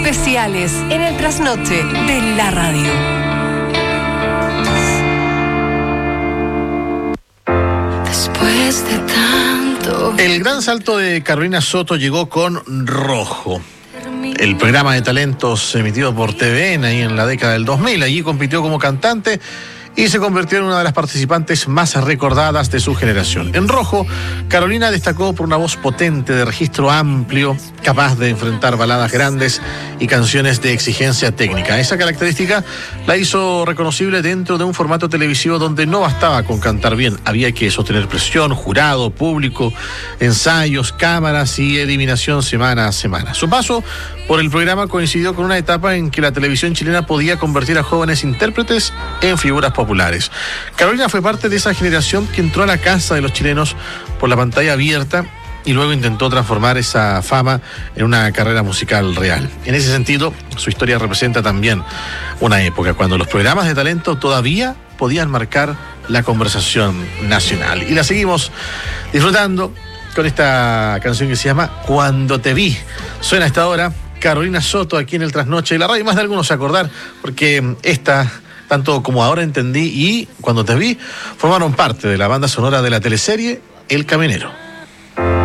especiales en el trasnoche de la radio. Después de tanto. El gran salto de Carolina Soto llegó con Rojo, el programa de talentos emitido por TVN ahí en la década del 2000. Allí compitió como cantante y se convirtió en una de las participantes más recordadas de su generación. En Rojo, Carolina destacó por una voz potente, de registro amplio, capaz de enfrentar baladas grandes y canciones de exigencia técnica. Esa característica la hizo reconocible dentro de un formato televisivo donde no bastaba con cantar bien, había que sostener presión, jurado, público, ensayos, cámaras y eliminación semana a semana. Su paso por el programa coincidió con una etapa en que la televisión chilena podía convertir a jóvenes intérpretes en figuras populares. Carolina fue parte de esa generación que entró a la casa de los chilenos por la pantalla abierta y luego intentó transformar esa fama en una carrera musical real. En ese sentido, su historia representa también una época cuando los programas de talento todavía podían marcar la conversación nacional. Y la seguimos disfrutando con esta canción que se llama Cuando te vi. Suena a esta hora Carolina Soto aquí en el Trasnoche de la Radio. Más de algunos acordar, porque esta, tanto como Ahora Entendí y Cuando te vi, formaron parte de la banda sonora de la teleserie El Camionero.